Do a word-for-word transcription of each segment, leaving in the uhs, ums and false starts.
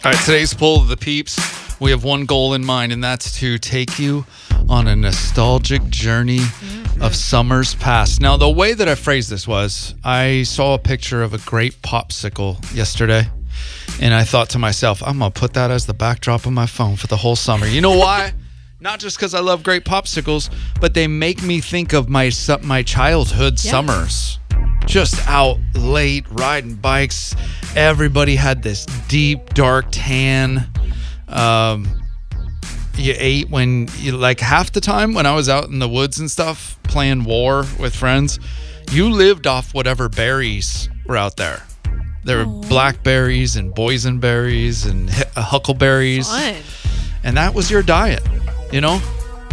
All right, today's poll of the peeps. We have one goal in mind, and that's to take you on a nostalgic journey mm-hmm. of summers past. Now, the way that I phrased this was, I saw a picture of a grape popsicle yesterday, and I thought to myself, I'm going to put that as the backdrop of my phone for the whole summer. You know why? Not just because I love grape popsicles, but they make me think of my my childhood yeah. summers. Just out late, riding bikes. Everybody had this deep, dark tan. Um, you ate when you like half the time when I was out in the woods and stuff playing war with friends, you lived off whatever berries were out there. There were Aww. blackberries and boysenberries and huckleberries. Fun. And that was your diet, you know?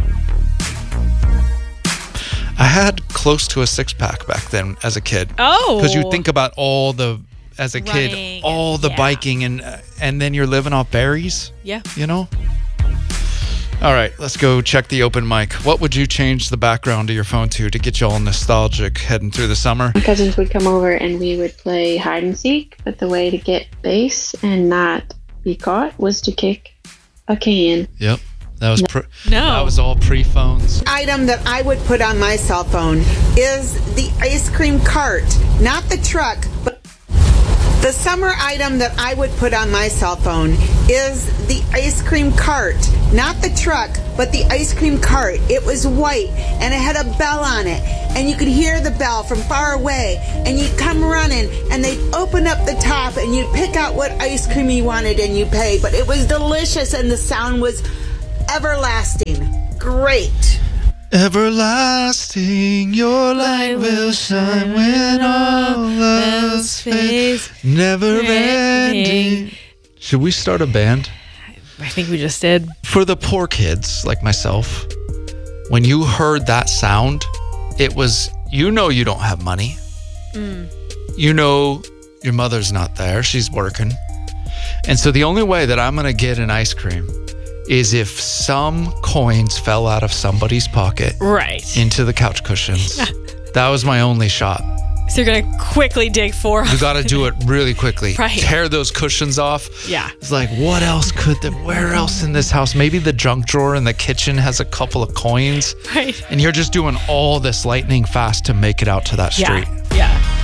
I had close to a six pack back then as a kid. Oh. Because you think about all the, as a Running kid, all the yeah. biking and uh, and then you're living off berries. Yeah. You know? All right, let's go check the open mic. What would you change the background of your phone to to get you all nostalgic heading through the summer? My cousins would come over and we would play hide and seek, but the way to get base and not be caught was to kick a can. Yep. That was pre- no. That was all pre-phones. Item that I would put on my cell phone is the ice cream cart, not the truck, but the summer item that I would put on my cell phone is the ice cream cart, not the truck, but the ice cream cart. It was white and it had a bell on it, and you could hear the bell from far away, and you'd come running and they'd open up the top and you'd pick out what ice cream you wanted and you pay, but it was delicious and the sound was everlasting. Great. Everlasting, your light will shine when all else fades. Never ending. Should we start a band? I think we just did. For the poor kids like myself, when you heard that sound, it was, you know you don't have money. Mm. You know your mother's not there. She's working. And so the only way that I'm going to get an ice cream is if some coins fell out of somebody's pocket right into the couch cushions. That was my only shot. So you're going to quickly dig for You got to do it really quickly. Right. Tear those cushions off. Yeah. It's like, what else could the, where else in this house? Maybe the junk drawer in the kitchen has a couple of coins. Right. And you're just doing all this lightning fast to make it out to that street. Yeah. Yeah.